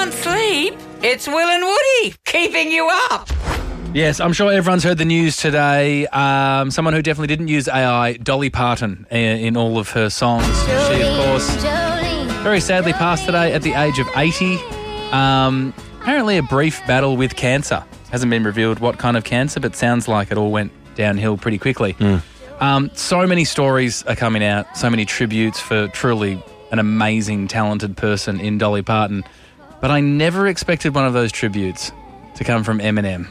can't sleep, it's Will and Woody keeping you up. Yes, I'm sure everyone's heard the news today. Someone who definitely didn't use AI, Dolly Parton, in all of her songs. She, of course, very sadly passed today at the age of 80. Apparently a brief battle with cancer. Hasn't been revealed what kind of cancer, but sounds like it all went downhill pretty quickly. So many stories are coming out, so many tributes for truly an amazing, talented person in Dolly Parton. But I never expected one of those tributes to come from Eminem.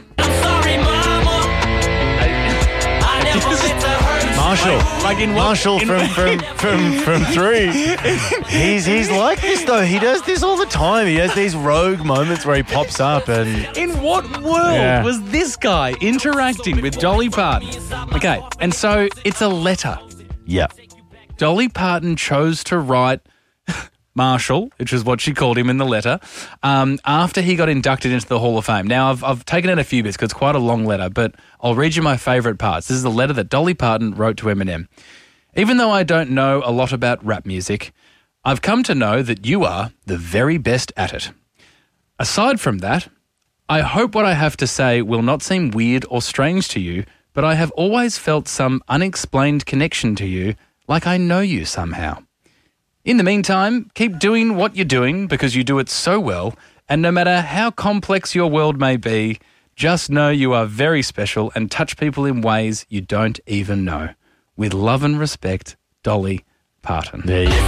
Marshall from 3. He's like this though. He does this all the time. He has these rogue moments where he pops up and. In what world was this guy interacting with Dolly Parton? Okay, and so it's a letter. Yeah. Dolly Parton chose to write Marshall, which is what she called him in the letter, after he got inducted into the Hall of Fame. Now, I've taken out a few bits because it's quite a long letter, but I'll read you my favourite parts. This is the letter that Dolly Parton wrote to Eminem. Even though I don't know a lot about rap music, I've come to know that you are the very best at it. Aside from that, I hope what I have to say will not seem weird or strange to you, but I have always felt some unexplained connection to you, like I know you somehow. In the meantime, keep doing what you're doing because you do it so well, and no matter how complex your world may be, just know you are very special and touch people in ways you don't even know. With love and respect, Dolly Parton. There you go.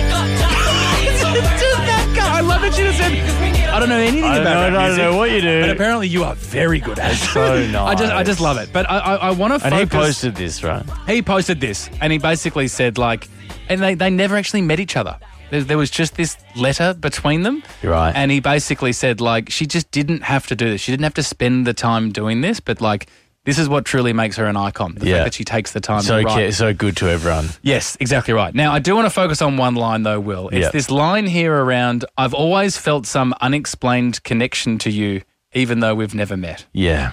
I love it. She just said, I don't know anything about rap music. I don't know what you do. But apparently you are very good at it. So nice. I just love it. But I want to focus. And he posted this, right? He posted this, and he basically said, like, and they never actually met each other. There was just this letter between them. You're right. And he basically said, like, she just didn't have to do this. She didn't have to spend the time doing this, but, like, this is what truly makes her an icon. The fact that she takes the time to write. So good to everyone. Yes, exactly right. Now, I do want to focus on one line, though, Will. It's this line here around, I've always felt some unexplained connection to you, even though we've never met. Yeah.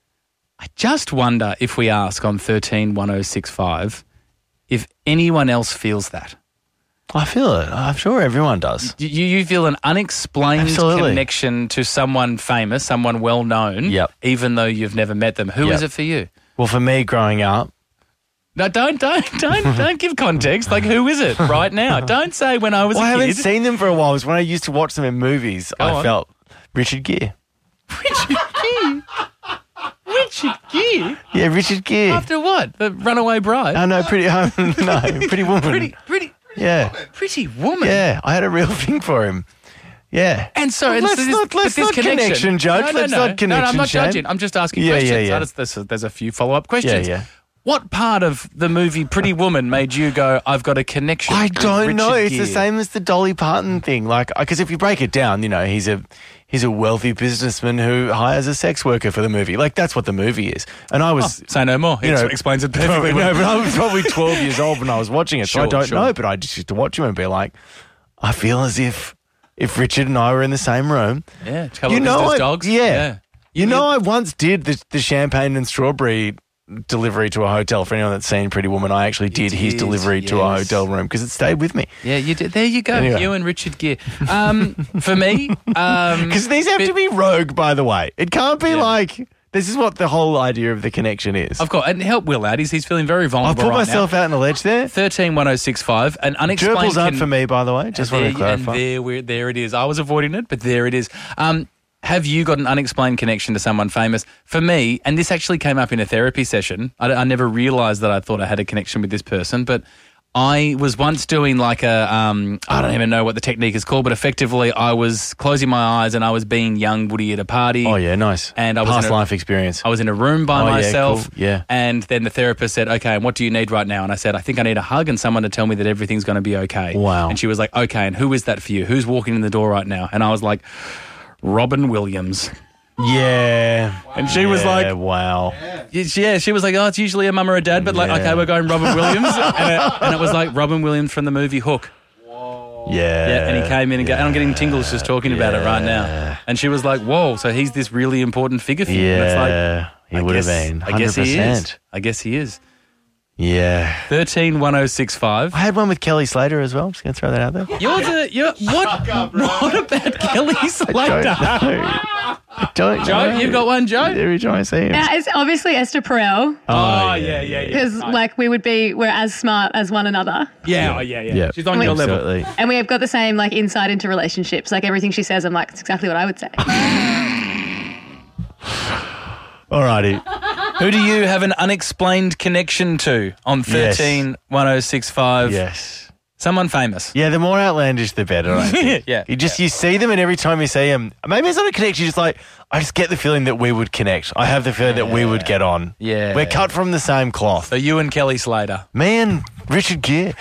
I just wonder if we ask on 131065 if anyone else feels that. I feel it. I'm sure everyone does. You feel an unexplained connection to someone famous, someone well-known, even though you've never met them. Who is it for you? Well, for me, growing up... No, don't give context. Like, who is it right now? Don't say when I was a kid. I haven't seen them for a while. It was when I used to watch them in movies. I felt Richard Gere. Richard Gere? Richard Gere? Yeah, Richard Gere. After what? The Runaway Bride? No, Pretty Woman. Pretty Woman? Yeah, I had a real thing for him. Yeah. And so... let's not connection judge. Let's not connection. No, I'm not judging. I'm just asking questions. There's a few follow-up questions. Yeah. What part of the movie Pretty Woman made you go, I've got a connection? I don't know. It's Gere? the same as the Dolly Parton thing. Like, because if you break it down, you know, he's a wealthy businessman who hires a sex worker for the movie. Like, that's what the movie is. And I was... say no more. It explains it perfectly. No, but I was probably 12 years old when I was watching it, so I don't know. But I just used to watch him and be like, I feel as if Richard and I were in the same room. Yeah, a couple of business dogs. Yeah. You know, I once did the champagne and strawberry delivery to a hotel. For anyone that's seen Pretty Woman, I actually did his delivery to a hotel room because it stayed with me. Yeah, you did. There you go. Anyway. You and Richard Gere. For me... Because these have to be rogue, by the way. It can't be like... This is what the whole idea of the connection is. Of course. And help Will out. He's feeling very vulnerable I've put myself out on a ledge there. 131065. An unexplained... Gerbils aren't for me, by the way. Just want to clarify. And there it is. I was avoiding it, but there it is. Have you got an unexplained connection to someone famous? For me, and this actually came up in a therapy session, I never realised that I thought I had a connection with this person, but I was once doing like I don't even know what the technique is called, but effectively I was closing my eyes and I was being young Woody at a party. Oh, yeah, nice. And I was past life experience. I was in a room by myself. Cool. Yeah. And then the therapist said, okay, and what do you need right now? And I said, I think I need a hug and someone to tell me that everything's going to be okay. Wow. And she was like, okay, and who is that for you? Who's walking in the door right now? And I was like, Robin Williams. Yeah. And she was like... wow. Yeah, she was like, oh, it's usually a mum or a dad, but like, okay, we're going Robin Williams. and it was like Robin Williams from the movie Hook. Whoa. Yeah. And he came in and I'm getting tingles just talking about it right now. And she was like, whoa, so he's this really important figure for you. Yeah, and it's like, he would have been. 100%. I guess he is. Yeah. 131065. I had one with Kelly Slater as well. I'm just going to throw that out there. What about Kelly Slater? Don't know. Joe, you've got one, Joe? Every time I see him. It's obviously Esther Perel. Oh, yeah. Because we're as smart as one another. Yeah. She's on your level. Absolutely. And we have got the same insight into relationships. Everything she says, I'm it's exactly what I would say. Alrighty. Who do you have an unexplained connection to on 131065? Yes. Someone famous. Yeah, the more outlandish, the better, I think. Yeah. You see them, and every time you see them, maybe it's not a connection, just I just get the feeling that we would connect. I have the feeling that we would get on. Yeah. We're cut from the same cloth. So you and Kelly Slater. Me and Richard Gere.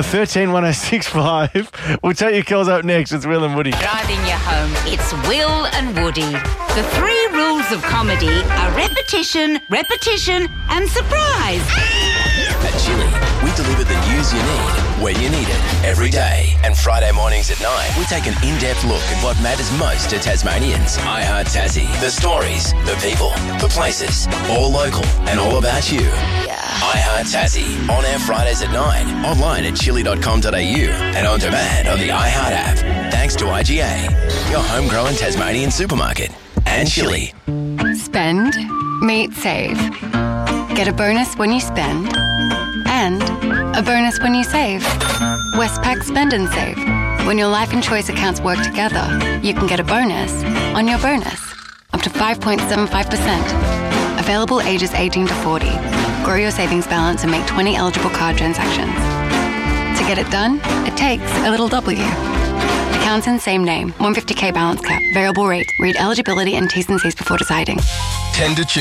131065. We'll take your calls up next. It's Will and Woody. Driving you home, it's Will and Woody. The 3 rules of comedy are repetition, and surprise. At Chili, we deliver the news you need, where you need it, every day. And Friday mornings at 9, we take an in-depth look at what matters most to Tasmanians. I Heart Tassie. The stories, the people, the places, all local and all about you. I Heart Tassie. On air Fridays at 9, online at chili.com.au and on demand on the iHeart app. Thanks to IGA, your homegrown Tasmanian supermarket. And Chili. Spend, meet, save. Get a bonus when you spend and a bonus when you save. Westpac Spend and Save. When your life and choice accounts work together, you can get a bonus on your bonus, up to 5.75%. Available ages 18 to 40. Grow your savings balance and make 20 eligible card transactions. To get it done, it takes a little W. Accounts in same name, 150k balance cap, variable rate. Read eligibility and T's and C's before deciding. Tender chicken.